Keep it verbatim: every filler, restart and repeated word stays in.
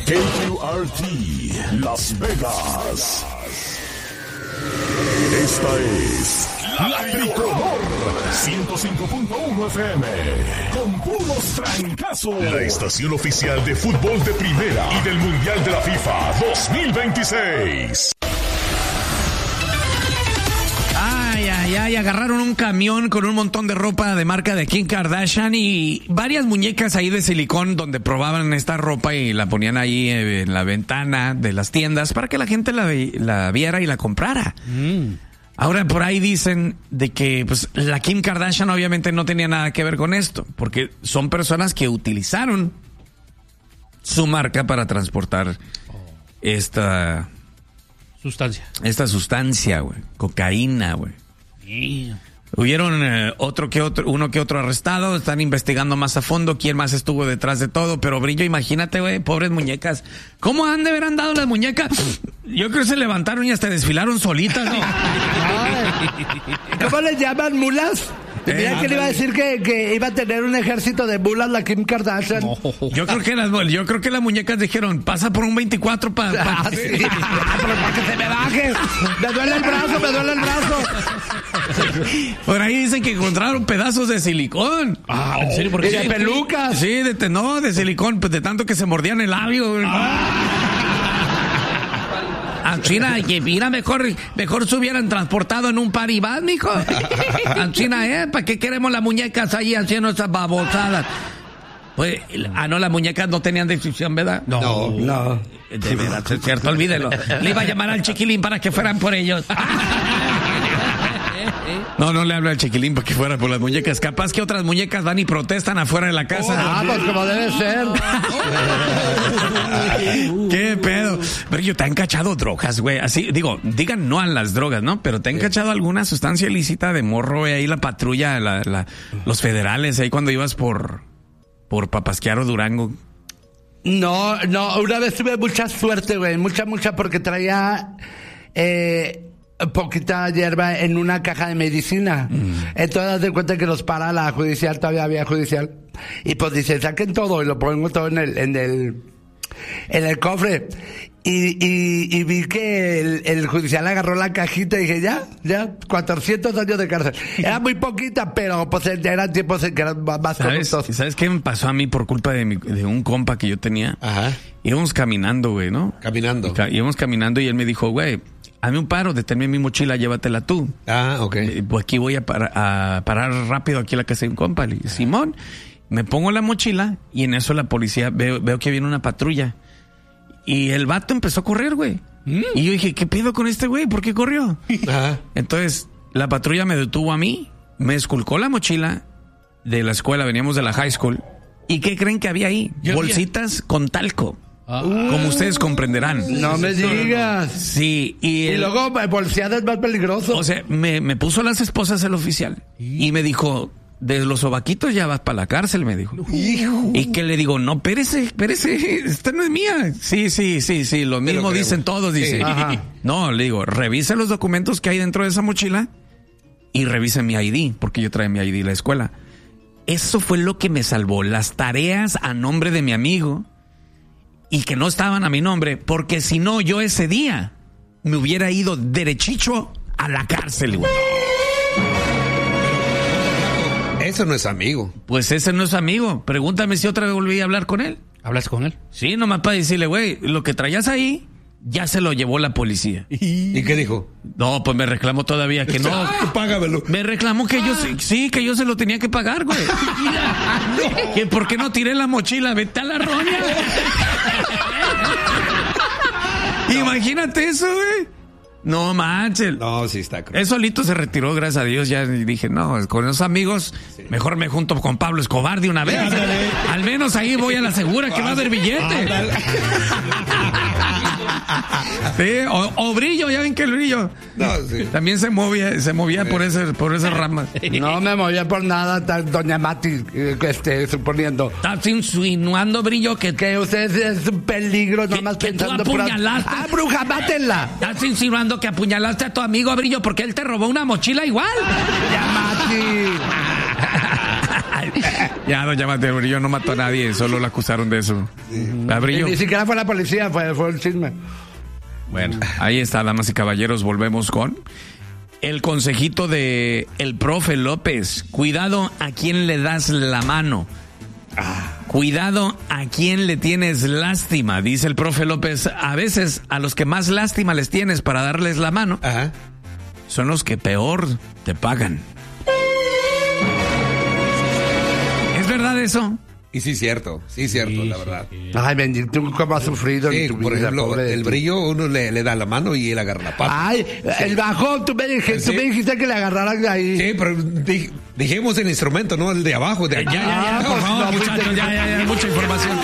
K Q R T, Las Vegas. Esta es La Tricolor, ciento cinco punto uno F M, con puros trancazos. La estación oficial de fútbol de primera y del Mundial de la FIFA dos mil veintiséis. Ay, ay, ay, agarraron un camión con un montón de ropa de marca de Kim Kardashian y varias muñecas ahí de silicón donde probaban esta ropa y la ponían ahí en la ventana de las tiendas para que la gente la, la viera y la comprara. Mm. Ahora por ahí dicen de que pues la Kim Kardashian obviamente no tenía nada que ver con esto, porque son personas que utilizaron su marca para transportar esta sustancia. Esta sustancia, güey, cocaína, güey. Yeah. Hubieron eh, otro que otro, uno que otro arrestado, están investigando más a fondo quién más estuvo detrás de todo, pero Brillo, imagínate, güey, pobres muñecas. ¿Cómo han de haber andado las muñecas? Yo creo que se levantaron y hasta desfilaron solitas, ¿no? ¿Cómo les llaman, mulas? Eh, Mira que le iba a decir que, que iba a tener un ejército de mulas la Kim Kardashian. No. Yo creo que las yo creo que las muñecas dijeron, pasa por un veinticuatro para pa, ah, sí. pa que se me baje. Me duele el brazo, me duele el brazo. Por ahí dicen que encontraron pedazos de silicón. Ah, ¿en serio? ¿Por qué? ¿De pelucas? Sí, de, no, de silicón, pues de tanto que se mordían el labio. Ah. A China, que mira, mejor, mejor se hubieran transportado en un paribán, mijo. A China, ¿eh? ¿Para qué queremos las muñecas ahí haciendo esas babosadas? Pues, ah, no, las muñecas no tenían descripción, ¿verdad? No, no. De verdad, es cierto, olvídelo. Le iba a llamar al Chiquilín para que fueran por ellos. No, no le hablo al Chiquilín para que fuera por las muñecas. Capaz que otras muñecas van y protestan afuera de la casa. Ah, pues como debe ser. ¿Qué pedo? Pero yo te han cachado drogas, güey. Así, digo, digan no a las drogas, ¿no? Pero te han cachado alguna sustancia ilícita de morro, güey. Ahí la patrulla, la, la, los federales, ahí cuando ibas por, por Papasquiaro, Durango. No, no, una vez tuve mucha suerte, güey. Mucha, mucha, porque traía... Eh, poquita hierba en una caja de medicina. Mm. Entonces, haz de cuenta que los para la judicial, todavía había judicial. Y pues dice, saquen todo y lo pongo todo en el, en el, en el cofre. Y, y, y vi que el, el judicial agarró la cajita y dije, ya, ya, cuatrocientos años de cárcel. Era muy poquita, pero pues ya eran tiempos en que eran más corruptos. ¿Sabes qué me pasó a mí por culpa de, mi, de un compa que yo tenía? Ajá. Íbamos caminando, güey, ¿no? Caminando. Ca- íbamos caminando y él me dijo, güey, hazme un paro, deténme mi mochila, llévatela tú. Ah, ok. Eh, pues aquí voy a, par- a parar rápido aquí a la casa de un compa. Le dije, Simón, me pongo la mochila y en eso la policía, veo, veo que viene una patrulla. Y el vato empezó a correr, güey. Mm. Y yo dije, ¿qué pedo con este güey? ¿Por qué corrió? Ajá. Entonces, la patrulla me detuvo a mí, me esculcó la mochila de la escuela, veníamos de la high school. ¿Y qué creen que había ahí? Yo Bolsitas había... con talco. Uh, como ustedes comprenderán. No me digas. Sí. Y, el, y luego bolseada es más peligroso. O sea, me, me puso las esposas el oficial ¿Y? y me dijo, de los sobaquitos ya vas para la cárcel, me dijo. Hijo. Y que le digo, no, espérese, espérese, esta no es mía. Sí, sí, sí, sí, lo mismo dicen todos, dice. Sí. No, le digo, revisa los documentos que hay dentro de esa mochila y revise mi I D, porque yo traía mi I D a la escuela. Eso fue lo que me salvó, las tareas a nombre de mi amigo. Y que no estaban a mi nombre, porque si no, yo ese día me hubiera ido derechicho a la cárcel, güey. Eso no es amigo. Pues ese no es amigo. Pregúntame si otra vez volví a hablar con él. ¿Hablas con él? Sí, nomás para decirle, güey, lo que traías ahí ya se lo llevó la policía. ¿Y qué dijo? No, pues me reclamó todavía que no. Ah, págamelo. Me reclamó que yo sí, sí, que yo se lo tenía que pagar, güey. No. Que por qué no tiré la mochila, vete a la roña. Imagínate eso, güey. No manches. No, sí está cruel. Él solito se retiró, gracias a Dios. Ya dije, no, con esos amigos, sí. Mejor me junto con Pablo Escobar de una vez. Ándale. Al menos ahí voy a la segura que va a haber billete. Sí, o, o Brillo, ya ven que el Brillo no, sí. También se movía, se movía por ese, por esas ramas. No me movía por nada, doña Mati, este, suponiendo. Estás insinuando, Brillo, que que usted es un peligro, que, nomás que pensando tú apuñalaste. Pura... ¡Ah, bruja, mátenla! Estás insinuando que apuñalaste a tu amigo, Brillo, porque él te robó una mochila igual. ¡Ya, Mati! Ya, doña Mateo Brillo no mató a nadie, solo la acusaron de eso. ¿La Brillo? Ni siquiera fue la policía, fue, fue el chisme. Bueno, ahí está, damas y caballeros, volvemos con el consejito de el profe López. Cuidado a quién le das la mano. Cuidado a quién le tienes lástima, dice el profe López. A veces a los que más lástima les tienes para darles la mano, Ajá. son los que peor te pagan. ¿Es verdad eso? Y sí, cierto, sí, cierto, Sí, la sí, verdad. sí. Ay, bendito, tú cómo has sufrido Sí, en tu por vida, ejemplo, pobre de el ti. Brillo uno le, le da la mano y él agarra la pata. Ay, el bajón, tú me dijiste, Sí. tú me dijiste que le agarraran de ahí. Sí, pero di- dijimos el instrumento, no el de abajo, de allá. Ya, ya, ya, Ah, por pues favor, no, muchachos, ya, ya, ya, mucha información.